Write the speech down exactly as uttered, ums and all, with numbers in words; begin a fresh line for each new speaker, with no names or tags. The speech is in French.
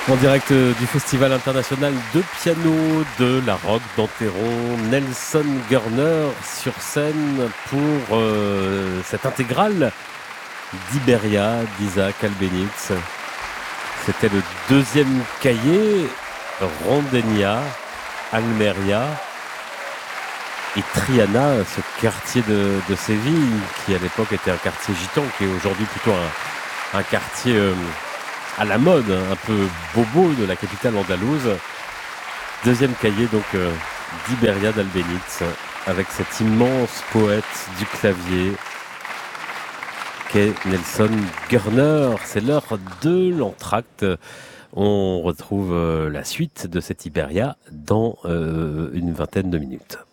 En direct du Festival international de piano de la Roque d'Enterron, Nelson Gurner sur scène pour euh, cette intégrale d'Iberia d'Isaac Albéniz. C'était le deuxième cahier, Rondenia, Almeria et Triana, ce quartier de, de Séville qui à l'époque était un quartier gitan, qui est aujourd'hui plutôt un, un quartier euh, à la mode, un peu bobo de la capitale andalouse. Deuxième cahier donc euh, d'Iberia d'Albéniz, avec cet immense poète du clavier qu'est Nelson Gurner. C'est l'heure de l'entracte. On retrouve euh, la suite de cette Iberia dans euh, une vingtaine de minutes.